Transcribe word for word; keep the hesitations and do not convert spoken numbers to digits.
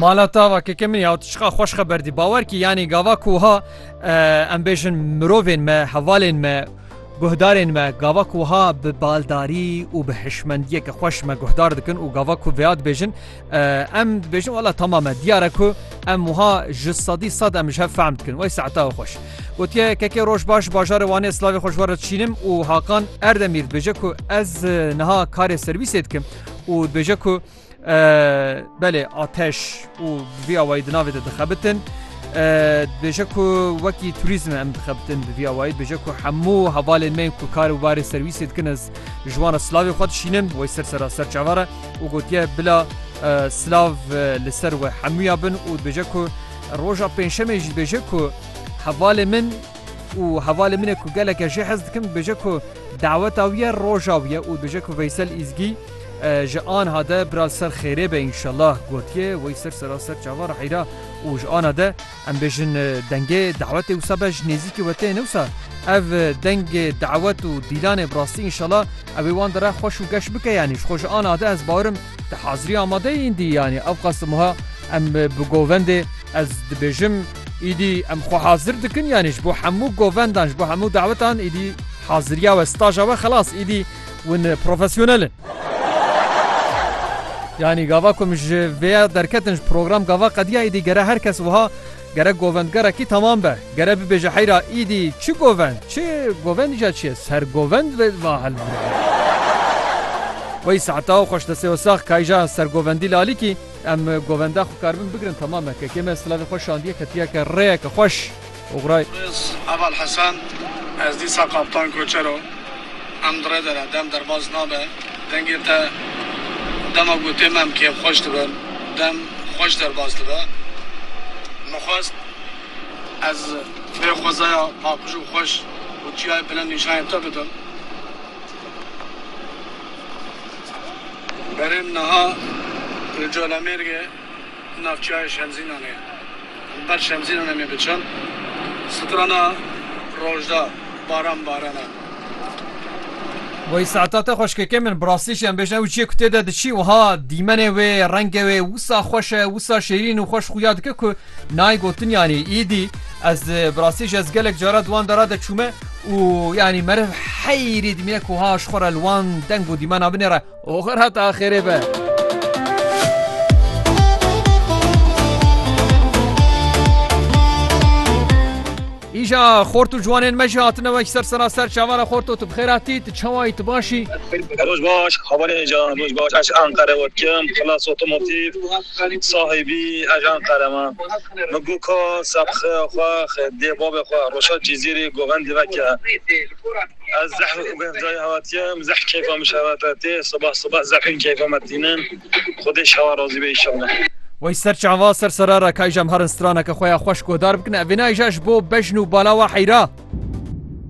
مالاتا و که کمی یا تشخا خوش خبر دی باور کی یعنی گاوا کوها ام بیشن مروین ما حوالین ما گهدارین ما گاوا کوها به بالداری و به حشمندیه که خوش ما گهدار دکن و گاوا کو ویاد بیشن ام بیشن والا تماما دیاره کو ام موها جسادی صد ام جه فهم دکن وای ساعتا خوش گوتیه که که روش باش باجار وانی اسلاوی خوش وارد چینم و حاقان اردمیر بیجه کو از نها کار سرویس دکم و بیجه کو بله آتش و وی آواید ناوید دخبتن بیجه کو وکی توریزم ام دخبتن وی آواید بیجه کو همو حوالین من کو کار و بار سرویس دکن از جوان اسلاوی خود شینم وی سر سر سر چواره و گوتیه بلا سلاو لسر و حمویا بن و بیجه کو روژا پنشمه جی بیجه کو حوال من و حوال من کو گلک جهز دکم بیجه کو دعوت آویه روژاویه و بیجه کو ویسل ایزگی جان هذا برال سر خيره به ان شاء الله قوتيه ويسر سراسر جوار حيرا وجان هذا ام بجن دنگه دعوت وسبج نزيكي وته نوسا اف دنگ دعوت و ديلان براسي ان شاء الله ابي وان درا خوش و گش بك يعني خوش ان هذا از بارم تحاضري اماده اندي يعني اف قسمها ام بگووند از بجم ايدي ام خو حاضر دكن يعني بو حمو گووندان بو حمو دعوتان ايدي حاضريه و استاجا خلاص ايدي ون بروفيسيونال يعني گاوا کو مش ویا درکتنج پروگرام گاوا قدیا ایدی گره هر کس وها گره گووندگره کی تمام به گره به جحیرا ایدی چی گووند چی گووند جا چی سر گووند و حل وای ساعتا خوش دسه وساخ کایجا سر گووندی لالی کی ام گووندا خو کاربن بگرن تمام که کی مثلا خوش اندیه کتیا که ری که خوش وغرای اول حسن از دی ساقاپتان کوچرو ام دره دره دم در باز نابه دنگیتا دم گوتیم هم که خوش دبن دم خوش در باز دبن نخواست از به خوزایا پاکوش و خوش و چیای بلند نشایم تا بدم بریم نها رجال امیرگه نفچای شمزینانه بر شمزینانه می بچن سترانا روژدا باران بارانه وی ساعتات خوش که من براسیش ام بجنه و چیه کتی داد چی وها دیمنه و رنگ و وسا خوشه وسا شیرین و خوش خویاد که که نای گوتن یعنی ایدی از براسیش از گلک جارا دوان دارد چومه و یعنی مره حیری دیمینه که ها شخور الوان دنگ و دیمن آبنه را آخر حتی آخره به ایجا خورتو جوانین مجی هاتنه و اکسر سراسر چوار خورتو تو بخیراتی تو چوایی تو باشی روز باش حوالی جان روز باش اش انقره وکم خلاص اتوماتیو صاحبی اش انقره من مگو کا سبخه خواخ دی باب خوا روشاد جزیری گووند وکه از زح جای هواتیم زح کیفا مشاورتی صبح صبح زحین کیفا مدینن خودش هوا راضی به ایشالله وی سر چاوا سر سرارا که ایجام هر استرانه که خویا خوش گودار بکنه اوینا ایجاش بو بجنو بالا و حیرا